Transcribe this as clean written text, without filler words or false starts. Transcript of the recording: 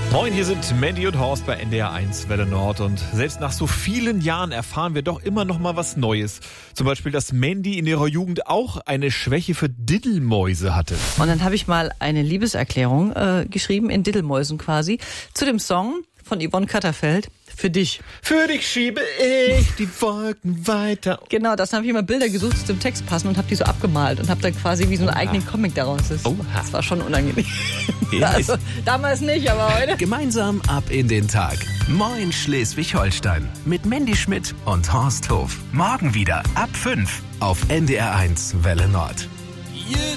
Moin, hier sind Mandy und Horst bei NDR 1 Welle Nord und selbst nach so vielen Jahren erfahren wir doch immer noch mal was Neues. Zum Beispiel, dass Mandy in ihrer Jugend auch eine Schwäche für Diddelmäuse hatte. Und dann habe ich mal eine Liebeserklärung geschrieben, in Diddelmäusen quasi, zu dem Song von Yvonne Katterfeld, Für dich. Für dich schiebe ich die Wolken weiter. Genau, das habe ich immer Bilder gesucht, die zum Text passen und habe die so abgemalt und habe dann quasi wie so einen eigenen Comic daraus. Das war schon unangenehm. Also, damals nicht, aber heute. Gemeinsam ab in den Tag. Moin Schleswig-Holstein. Mit Mandy Schmidt und Horst Hof. Morgen wieder ab 5 auf NDR 1 Welle Nord.